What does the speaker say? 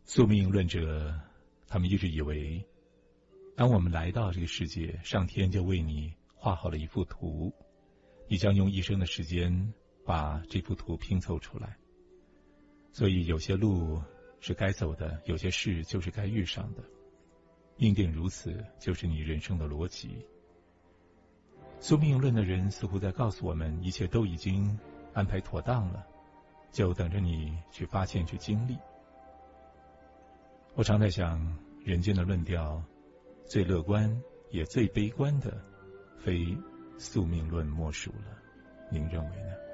宿命论者，他们一直以为，当我们来到这个世界，上天就为你画好了一幅图，你将用一生的时间把这幅图拼凑出来。所以有些路是该走的，有些事就是该遇上的，命定如此，就是你人生的逻辑。宿命论的人似乎在告诉我们，一切都已经安排妥当了，就等着你去发现去经历。我常在想，人间的论调最乐观也最悲观的，非宿命论莫属了。您认为呢？